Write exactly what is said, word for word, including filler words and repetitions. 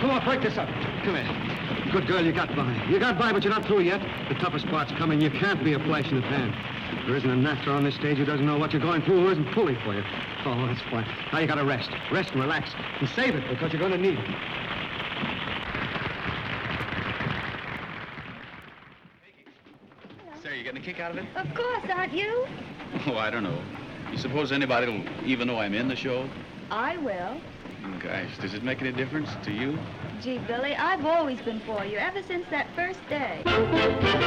Come on, break this up. Come here. Good girl, you got by. You got by, but you're not through yet. The toughest part's coming. You can't be a flash in the pan. There isn't an actor on this stage who doesn't know what you're going through, who isn't pulling for you. Oh, that's fine. Now you gotta rest. Rest and relax. And save it, because you're gonna need it. Say, you getting a kick out of it? Of course, aren't you? Oh, I don't know. You suppose anybody will even know I'm in the show? I will. Gosh, does it make any difference to you? Gee, Billy, I've always been for you, ever since that first day.